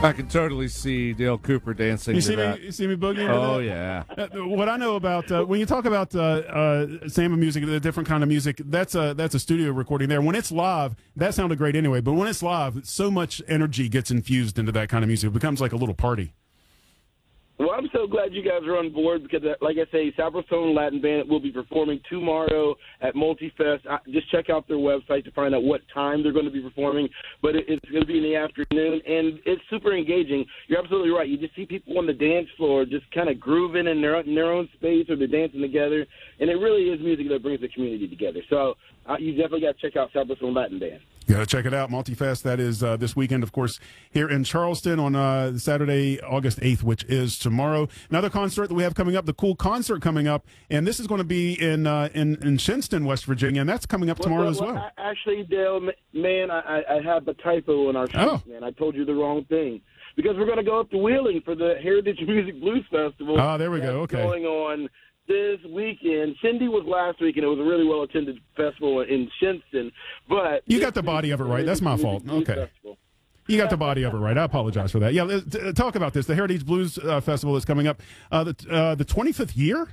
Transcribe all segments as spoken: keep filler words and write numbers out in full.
I can totally see Dale Cooper dancing You to see that. me? You see me boogieing? to Oh, that? yeah. Uh, What I know about uh, when you talk about uh, uh, samba music, the different kind of music, that's a that's a studio recording there. When it's live, that sounded great anyway. But when it's live, so much energy gets infused into that kind of music. It becomes like a little party. Well, I'm so glad you guys are on board because, uh, like I say, Sabrosone Latin Band will be performing tomorrow at Multifest. I, just check out their website to find out what time they're going to be performing. But it, it's going to be in the afternoon, and it's super engaging. You're absolutely right. You just see people on the dance floor just kind of grooving in their, in their own space, or they're dancing together. And it really is music that brings the community together. So uh, you definitely got to check out Sabrosone Latin Band. You got to check it out. Multifest, that is uh, this weekend, of course, here in Charleston on uh, Saturday, August eighth, which is tomorrow. Another concert that we have coming up, the Cool Concert coming up, and this is going to be in uh, in, in Shinston, West Virginia, and that's coming up Well, tomorrow well, as well. well, Actually, Dale, man, I, I have a typo in our sheet, Oh. man. I told you the wrong thing. Because we're going to go up to Wheeling for the Heritage Music Blues Festival. Ah, there we go. That's Okay. Going on this weekend. Cindy was last week, and it was a really well-attended festival in Shinston. But You got the body of it right. That's my fault. Okay. You got the body of it right. I apologize for that. Yeah, let's, uh, talk about this. The Heritage Blues uh, Festival is coming up. Uh, the uh, the twenty-fifth year?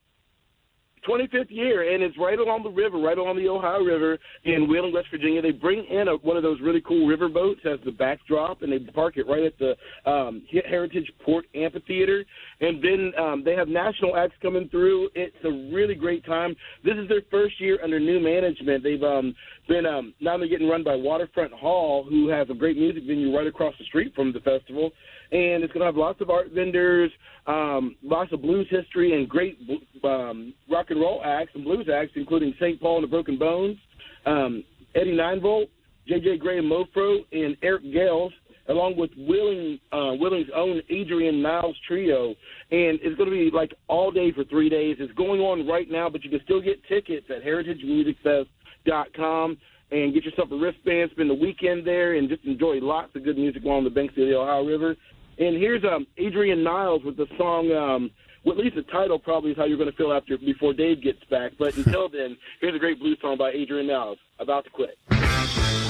twenty-fifth year, and it's right along the river, right along the Ohio River in Wheeling, West Virginia. They bring in a, one of those really cool river boats as the backdrop, and they park it right at the um, Heritage Port Amphitheater. And then um, they have national acts coming through. It's a really great time. This is their first year under new management. They've um, been um, not only getting run by Waterfront Hall, who has a great music venue right across the street from the festival, and it's going to have lots of art vendors, um, lots of blues history, and great um, rock and roll acts and blues acts, including Saint Paul and the Broken Bones, um, Eddie Ninevolt, J J Gray and Mofro, and Eric Gales, along with Wheeling, uh, Wheeling's own Adrian Niles Trio. And it's going to be like all day for three days. It's going on right now, but you can still get tickets at heritage music fest dot com and get yourself a wristband, spend the weekend there, and just enjoy lots of good music along the banks of the Ohio River. And here's um, Adrian Niles with the song, um, well, at least the title probably is how you're going to feel after before Dave gets back. But until then, here's a great blues song by Adrian Niles, About to Quit.